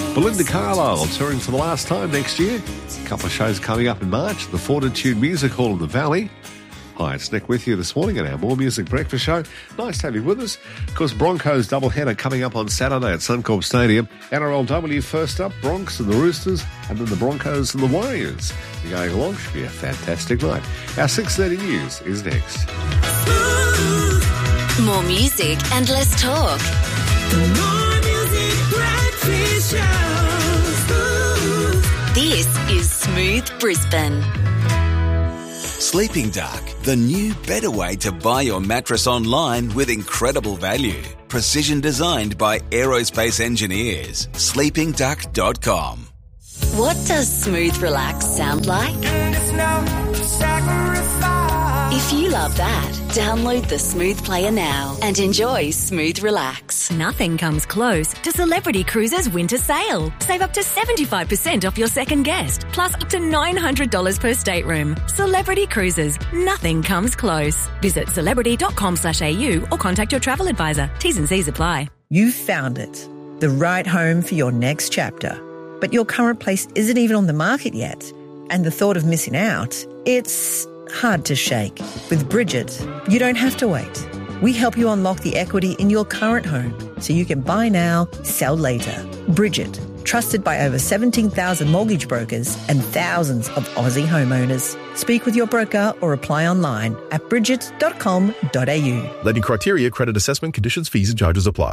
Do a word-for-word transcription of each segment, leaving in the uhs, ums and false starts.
Belinda Carlisle touring for the last time next year. A couple of shows coming up in March. The Fortitude Music Hall in the Valley. Hi, it's Nick with you this morning at our More Music Breakfast Show. Nice to have you with us. Of course, Broncos doubleheader coming up on Saturday at Suncorp Stadium. N R L W first up, Bronx and the Roosters, and then the Broncos and the Warriors. You're going along, should be a fantastic night. Our six thirty news is next. More music and less talk. More Music Breakfast Show. This is Smooth Brisbane. Sleeping Duck, the new, better way to buy your mattress online with incredible value. Precision designed by aerospace engineers. sleeping duck dot com. What does Smooth Relax sound like? If you love that, download the Smooth Player now and enjoy Smooth Relax. Nothing comes close to Celebrity Cruises' winter sale. Save up to seventy-five percent off your second guest, plus up to nine hundred dollars per stateroom. Celebrity Cruises, nothing comes close. Visit celebrity dot com slash a u or contact your travel advisor. T's and C's apply. You've found it, the right home for your next chapter. But your current place isn't even on the market yet. And the thought of missing out, it's hard to shake. With Bridget, you don't have to wait. We help you unlock the equity in your current home so you can buy now, sell later. Bridget, trusted by over seventeen thousand mortgage brokers and thousands of Aussie homeowners. Speak with your broker or apply online at bridget dot com dot a u. Lending criteria, credit assessment, conditions, fees and charges apply.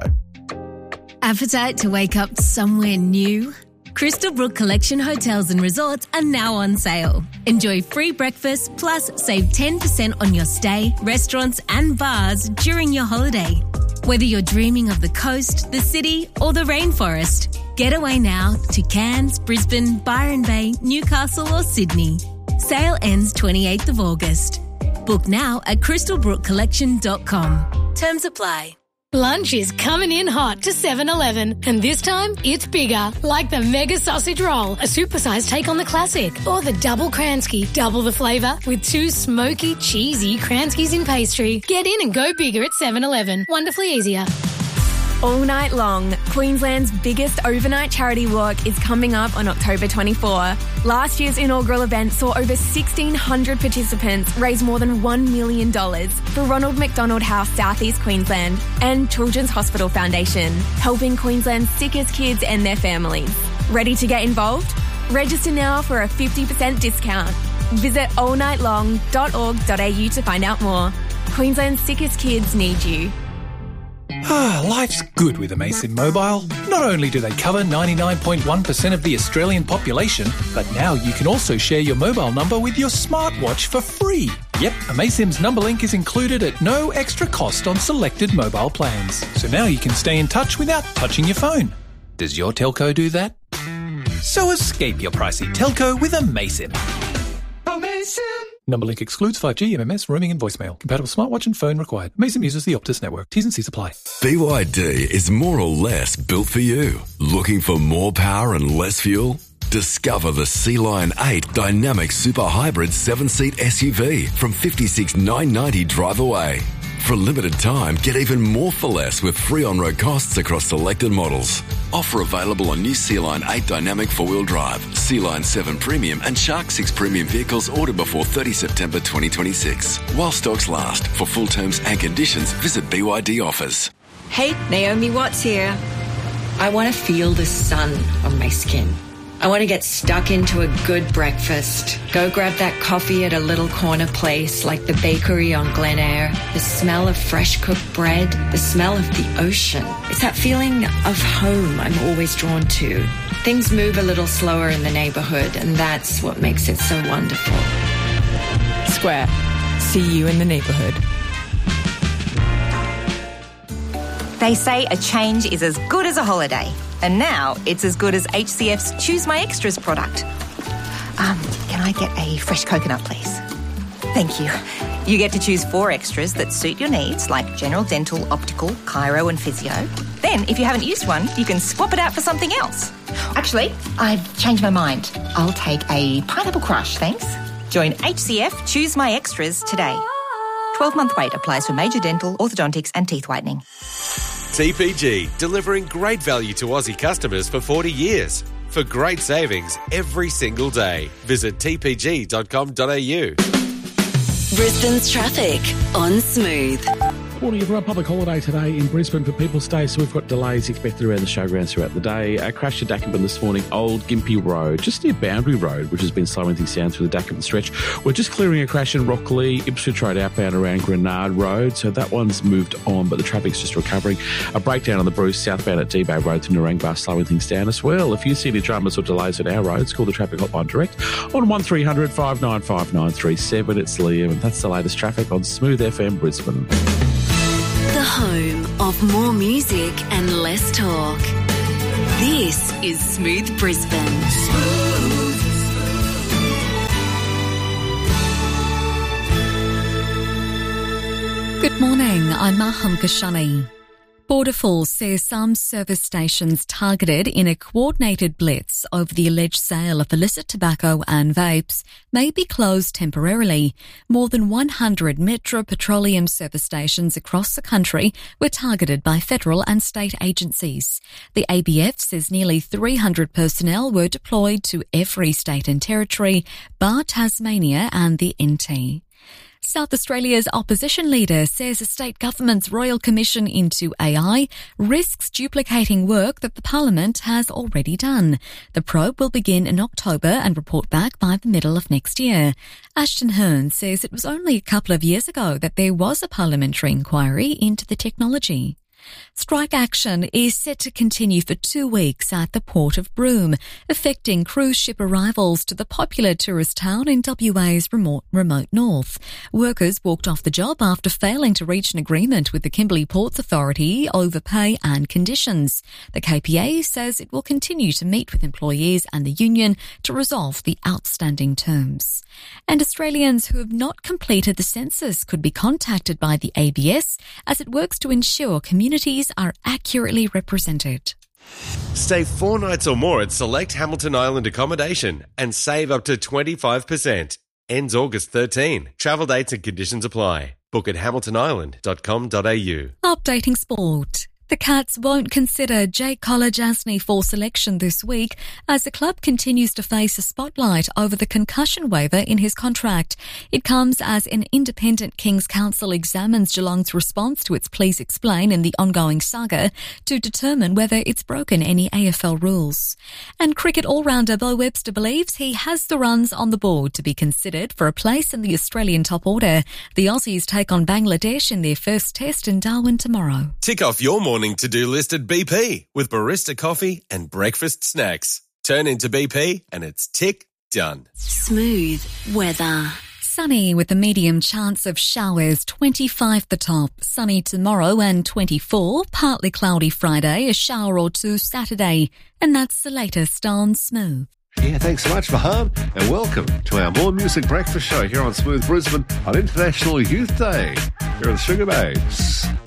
Appetite to wake up somewhere new? Crystal Brook Collection Hotels and Resorts are now on sale. Enjoy free breakfast plus save ten percent on your stay, restaurants and bars during your holiday. Whether you're dreaming of the coast, the city or the rainforest, get away now to Cairns, Brisbane, Byron Bay, Newcastle or Sydney. Sale ends twenty-eighth of August. Book now at crystal brook collection dot com. Terms apply. Lunch is coming in hot to seven eleven, and this time it's bigger, like the Mega Sausage Roll, a supersized take on the classic, or the Double Kransky, double the flavour, with two smoky, cheesy Kranskys in pastry. Get in and go bigger at seven eleven. Wonderfully easier. All night long, Queensland's biggest overnight charity walk is coming up on October twenty-fourth. Last year's inaugural event saw over sixteen hundred participants raise more than one million dollars for Ronald McDonald House South East Queensland and Children's Hospital Foundation, helping Queensland's sickest kids and their families. Ready to get involved? Register now for a fifty percent discount. Visit all night long dot org dot a u to find out more. Queensland's sickest kids need you. Ah, life's good with Amaysim Mobile. Not only do they cover ninety-nine point one percent of the Australian population, but now you can also share your mobile number with your smartwatch for free. Yep, Amaysim's number link is included at no extra cost on selected mobile plans. So now you can stay in touch without touching your phone. Does your telco do that? So escape your pricey telco with Amaysim. Amaysim! Number link excludes five G, M M S, roaming and voicemail. Compatible smartwatch and phone required. Amaysim uses the Optus network. T's and C's apply. B Y D is more or less built for you. Looking for more power and less fuel? Discover the Sea Lion eight Dynamic Super Hybrid seven-seat S U V from fifty-six thousand nine hundred ninety dollars drive away. For a limited time, get even more for less with free on-road costs across selected models. Offer available on new Sea Lion eight Dynamic four-wheel drive, Sea Lion seven Premium and Shark six Premium vehicles ordered before thirtieth September twenty twenty-six. While stocks last. For full terms and conditions, visit B Y D offers. Hey, Naomi Watts here. I want to feel the sun on my skin. I want to get stuck into a good breakfast. Go grab that coffee at a little corner place like the bakery on Glen Eyre. The smell of fresh cooked bread, the smell of the ocean. It's that feeling of home I'm always drawn to. Things move a little slower in the neighbourhood, and that's what makes it so wonderful. Square. See you in the neighbourhood. They say a change is as good as a holiday. And now it's as good as H C F's Choose My Extras product. Um, can I get a fresh coconut, please? Thank you. You get to choose four extras that suit your needs, like general dental, optical, chiro and physio. Then, if you haven't used one, you can swap it out for something else. Actually, I've changed my mind. I'll take a pineapple crush, thanks. Join H C F Choose My Extras today. twelve-month wait applies for major dental, orthodontics and teeth whitening. T P G, delivering great value to Aussie customers for forty years. For great savings every single day, visit t p g dot com dot a u. Brisbane's traffic on Smooth. Morning, everyone. Public holiday today in Brisbane for People's Day, so we've got delays expected around the showgrounds throughout the day. A crash at Dackenbin this morning, Old Gympie Road, just near Boundary Road, which has been slowing things down through the Dackenbin stretch. We're just clearing a crash in Rockley, Ipswich Road outbound around Grenard Road, so that one's moved on, but the traffic's just recovering. A breakdown on the Bruce southbound at D-Bay Road to Narangba, slowing things down as well. If you see any dramas or delays at our roads, call the traffic hotline direct on one three hundred, five nine five, nine three seven. It's Liam, and that's the latest traffic on Smooth F M Brisbane. The home of more music and less talk. This is Smooth Brisbane. Smooth. Good morning, I'm Maham Kashani. Border Force says some service stations targeted in a coordinated blitz over the alleged sale of illicit tobacco and vapes may be closed temporarily. More than one hundred Metro Petroleum service stations across the country were targeted by federal and state agencies. The A B F says nearly three hundred personnel were deployed to every state and territory, bar Tasmania and the N T. South Australia's opposition leader says the state government's Royal Commission into A I risks duplicating work that the Parliament has already done. The probe will begin in October and report back by the middle of next year. Ashton Hearn says it was only a couple of years ago that there was a parliamentary inquiry into the technology. Strike action is set to continue for two weeks at the Port of Broome, affecting cruise ship arrivals to the popular tourist town in W A's remote, remote north. Workers walked off the job after failing to reach an agreement with the Kimberley Ports Authority over pay and conditions. The K P A says it will continue to meet with employees and the union to resolve the outstanding terms. And Australians who have not completed the census could be contacted by the A B S as it works to ensure communities are accurately represented. Stay four nights or more at select Hamilton Island accommodation and save up to twenty-five percent. Ends August thirteenth. Travel dates and conditions apply. Book at hamilton island dot com dot a u. Updating sport. The Cats won't consider Jake Kolodjasny for selection this week as the club continues to face a spotlight over the concussion waiver in his contract. It comes as an independent King's Council examines Geelong's response to its Please Explain in the ongoing saga to determine whether it's broken any A F L rules. And cricket all-rounder Bo Webster believes he has the runs on the board to be considered for a place in the Australian top order. The Aussies take on Bangladesh in their first test in Darwin tomorrow. Tick off your morning to-do list at B P with barista coffee and breakfast snacks. Turn into B P and it's tick done. Smooth weather. Sunny with a medium chance of showers, twenty-five the top. Sunny tomorrow and twenty-four. Partly cloudy Friday, a shower or two Saturday. And that's the latest on Smooth. Yeah, thanks so much, Mahan, and welcome to our More Music Breakfast Show here on Smooth Brisbane on International Youth Day. Here are the Sugar Babes.